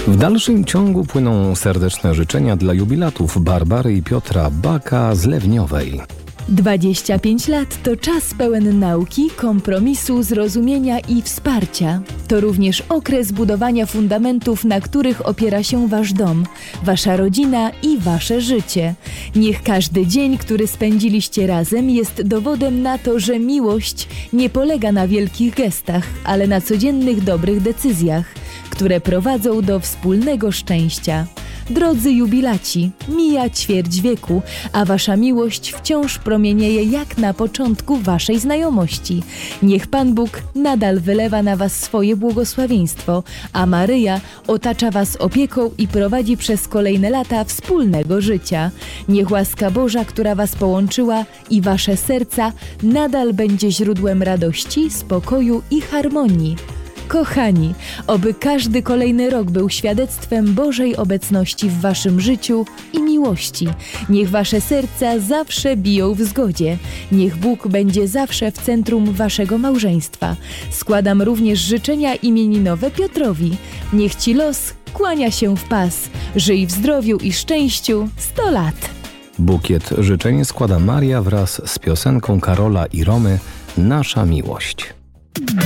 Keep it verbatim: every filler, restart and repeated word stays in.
W dalszym ciągu płyną serdeczne życzenia dla jubilatów Barbary i Piotra Baka z Lewniowej. dwadzieścia pięć lat to czas pełen nauki, kompromisu, zrozumienia i wsparcia. To również okres budowania fundamentów, na których opiera się wasz dom, wasza rodzina i wasze życie. Niech każdy dzień, który spędziliście razem, jest dowodem na to, że miłość nie polega na wielkich gestach, ale na codziennych dobrych decyzjach, które prowadzą do wspólnego szczęścia. Drodzy jubilaci, mija ćwierć wieku, a wasza miłość wciąż promienieje jak na początku waszej znajomości. Niech Pan Bóg nadal wylewa na was swoje błogosławieństwo, a Maryja otacza was opieką i prowadzi przez kolejne lata wspólnego życia. Niech łaska Boża, która was połączyła, i wasze serca nadal będzie źródłem radości, spokoju i harmonii. Kochani, oby każdy kolejny rok był świadectwem Bożej obecności w waszym życiu i miłości. Niech wasze serca zawsze biją w zgodzie. Niech Bóg będzie zawsze w centrum waszego małżeństwa. Składam również życzenia imieninowe Piotrowi. Niech ci los kłania się w pas. Żyj w zdrowiu i szczęściu sto lat. Bukiet życzeń składa Maria wraz z piosenką Karola i Romy „Nasza miłość”.